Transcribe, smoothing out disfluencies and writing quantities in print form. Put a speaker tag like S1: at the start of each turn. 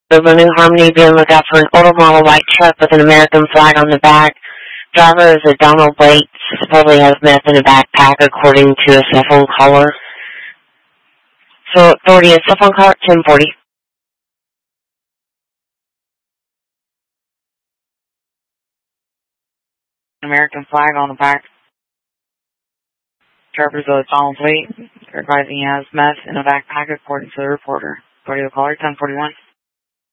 S1: The New Harmony being looked out for an older model white truck with an American flag on the back. Driver is a Donald Waits, supposedly has meth in a backpack according to a cell phone caller. So authority is cell phone caller 1040. American flag on the back. Driver's a Donald Waits, advising he has meth in a backpack according to the reporter. Authority caller 1041.